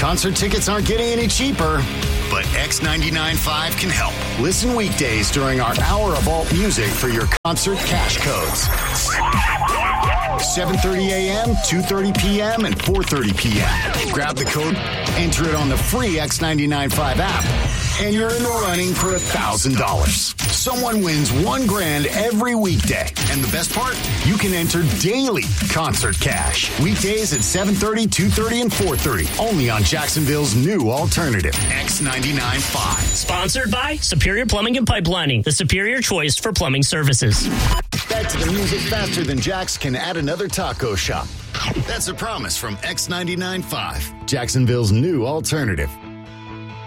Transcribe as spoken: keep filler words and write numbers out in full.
Concert tickets aren't getting any cheaper, but X ninety-nine point five can help. Listen weekdays during our hour of alt music for your concert cash codes. seven thirty a.m., two thirty p.m., and four thirty p.m. Grab the code, enter it on the free X ninety-nine point five app, and you're in the running for one thousand dollars. Someone wins one grand every weekday. And the best part? You can enter daily concert cash. Weekdays at seven thirty, two thirty, and four thirty. Only on Jacksonville's new alternative, X ninety-nine point five. Sponsored by Superior Plumbing and Pipelining, the superior choice for plumbing services. Back to the music faster than Jax can add another taco shop. That's a promise from X ninety-nine point five, Jacksonville's new alternative.